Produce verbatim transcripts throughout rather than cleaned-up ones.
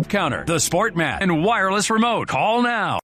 Pump Counter, the Sport Mat, and wireless remote. Call now.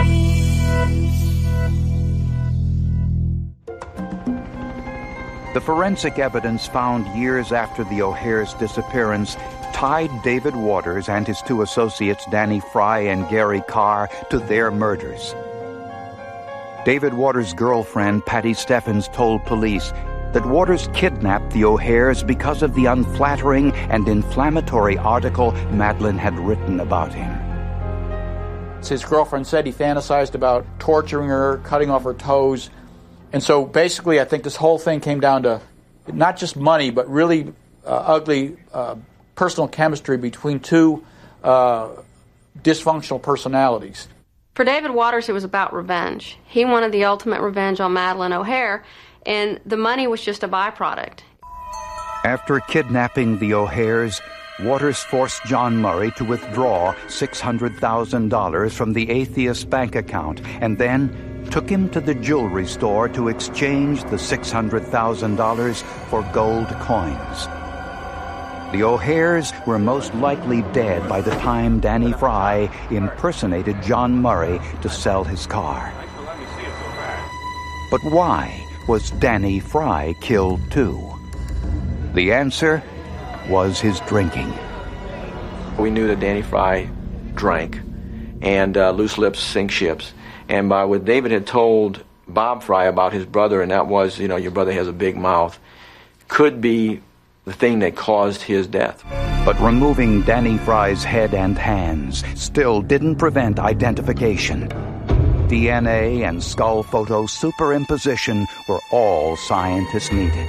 The forensic evidence found years after the O'Hare's disappearance tied David Waters and his two associates, Danny Fry and Gary Carr, to their murders. David Waters' girlfriend, Patty Steffens, told police that Waters kidnapped the O'Hares because of the unflattering and inflammatory article Madeline had written about him. His girlfriend said he fantasized about torturing her, cutting off her toes. And so basically I think this whole thing came down to not just money, but really uh, ugly uh, personal chemistry between two uh, dysfunctional personalities. For David Waters, it was about revenge. He wanted the ultimate revenge on Madeline O'Hare, and the money was just a byproduct. After kidnapping the O'Hares, Waters forced John Murray to withdraw six hundred thousand dollars from the Atheist bank account and then took him to the jewelry store to exchange the six hundred thousand dollars for gold coins. The O'Hares were most likely dead by the time Danny Fry impersonated John Murray to sell his car. But why was Danny Fry killed too? The answer was his drinking. We knew that Danny Fry drank, and uh, loose lips sink ships. And by what David had told Bob Fry about his brother, and that was, you know, your brother has a big mouth, could be the thing that caused his death. But removing Danny Fry's head and hands still didn't prevent identification. D N A and skull photo superimposition were all scientists needed.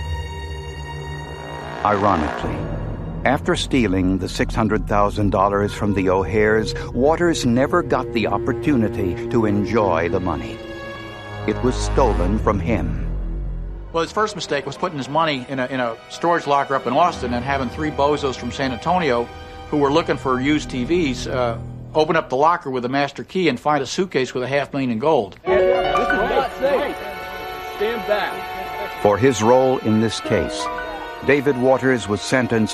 Ironically, after stealing the six hundred thousand dollars from the O'Hares, Waters never got the opportunity to enjoy the money. It was stolen from him. Well, his first mistake was putting his money in a, in a storage locker up in Austin and having three bozos from San Antonio who were looking for used T Vs uh, open up the locker with a master key and find a suitcase with a half million in gold. This is not safe. Stand back. For his role in this case, David Waters was sentenced